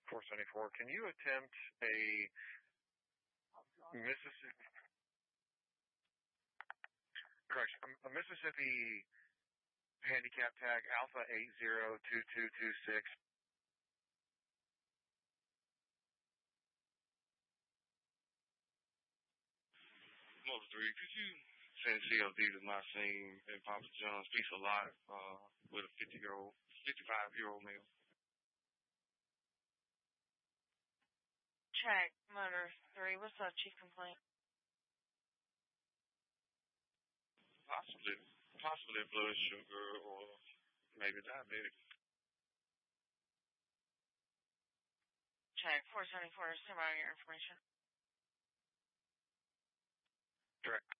474. Can you attempt a Mississippi, correction, a Mississippi handicap tag Alpha 802226? Motor 3, could you send CLD to my scene in Papa John's Pizza Lot with a 55-year-old male? Check, Motor 3. What's up, chief complaint? Possibly blood sugar or maybe diabetic. Check, 474. Send out your information. Correct.